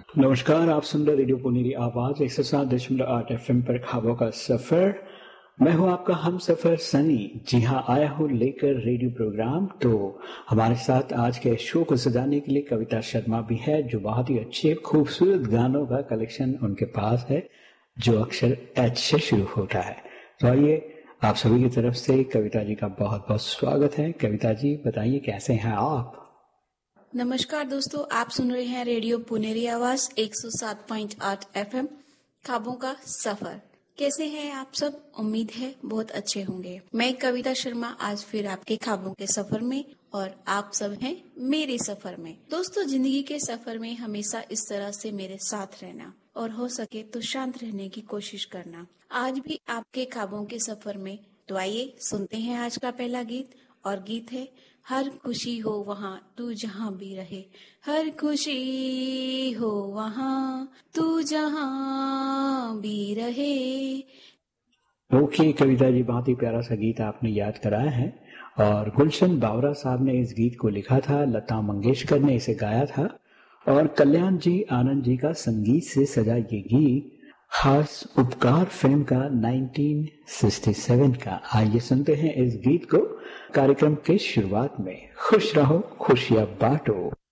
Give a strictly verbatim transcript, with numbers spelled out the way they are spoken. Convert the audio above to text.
नमस्कार, आप सुन रहे रेडियो पुनेरी आवाज एक सौ सात दशमलव आठ एफ एम पर ख्वाबों का सफर। मैं हूं आपका हम सफर सनी। जी हां, आया हूं लेकर रेडियो प्रोग्राम। तो हमारे साथ आज के शो को सजाने के लिए कविता शर्मा भी है, जो बहुत ही अच्छे खूबसूरत गानों का कलेक्शन उनके पास है, जो अक्षर एच से शुरू होता है। तो आइए आप सभी की तरफ से कविता जी का बहुत बहुत स्वागत है। कविता जी, बताइए कैसे हैं आप? नमस्कार दोस्तों, आप सुन रहे हैं रेडियो पुनेरी आवाज एक सौ सात पॉइंट आठ एफएम ख्वाबों का सफर। कैसे हैं आप सब? उम्मीद है बहुत अच्छे होंगे। मैं कविता शर्मा आज फिर आपके ख्वाबों के सफर में, और आप सब हैं मेरे सफर में। दोस्तों, जिंदगी के सफर में हमेशा इस तरह से मेरे साथ रहना और हो सके तो शांत रहने की कोशिश करना। आज भी आपके ख्वाबों के सफर में। तो आइए सुनते हैं आज का पहला गीत। और गीत है हर खुशी हो वहाँ तू जहाँ भी रहे, हर खुशी हो वहाँ तू जहाँ भी रहे। ओके कविता जी, बहुत ही प्यारा सा गीत आपने याद कराया है। और गुलशन बावरा साहब ने इस गीत को लिखा था, लता मंगेशकर ने इसे गाया था, और कल्याण जी आनंद जी का संगीत से सजा ये गीत खास उपकार फिल्म का उन्नीस सौ सरसठ का। आइए सुनते हैं इस गीत को कार्यक्रम के शुरुआत में। खुश रहो खुशियां बांटो।